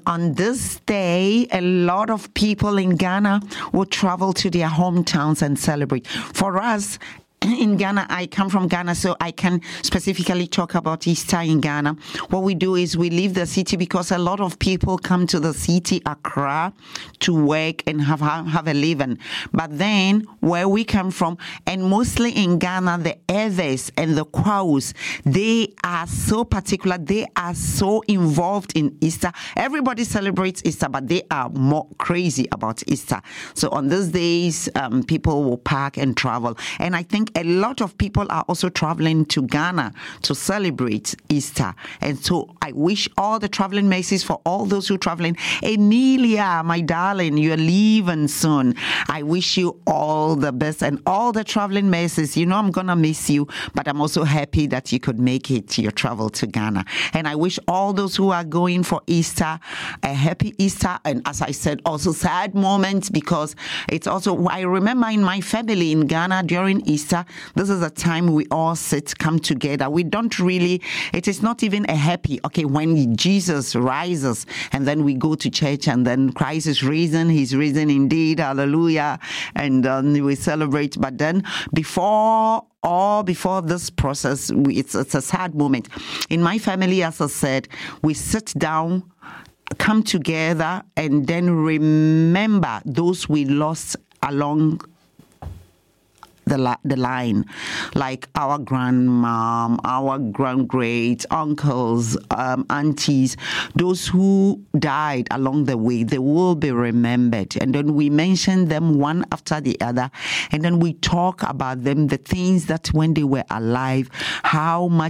on this day, a lot of people in Ghana will travel to their hometowns and celebrate. For us, in Ghana, I come from Ghana, so I can specifically talk about Easter in Ghana. What we do is we leave the city because a lot of people come to the city, Accra, to work and have a living. But then, where we come from, and mostly in Ghana, the Eves and the Kwaus, they are so particular, they are so involved in Easter. Everybody celebrates Easter, but they are more crazy about Easter. So on those days, people will pack and travel. And I think a lot of people are also traveling to Ghana to celebrate Easter. And so I wish all the traveling mercies for all those who are traveling. Emilia, my darling, you're leaving soon. I wish you all the best and all the traveling mercies. You know I'm going to miss you, but I'm also happy that you could make it your travel to Ghana. And I wish all those who are going for Easter a happy Easter. And as I said, also sad moments, because it's also, I remember in my family in Ghana during Easter, this is a time we all come together. We don't really, it is not even a happy, okay, when Jesus rises and then we go to church and then Christ is risen, he's risen indeed, hallelujah, and we celebrate. But then before this process, it's a sad moment. In my family, as I said, we sit down, come together, and then remember those we lost along the line, like our grandmom, our great uncles, aunties, those who died along the way, they will be remembered. And then we mention them one after the other, and then we talk about them, the things that when they were alive, how much